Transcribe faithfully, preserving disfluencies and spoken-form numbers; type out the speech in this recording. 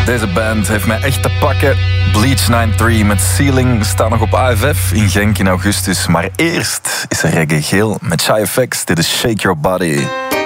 Deze band heeft mij echt te pakken. Bleach drieënnegentig met Ceiling staan nog op A F F in Genk in augustus. Maar eerst is er Reggae Geel met Shy F X. Dit is Shake Your Body.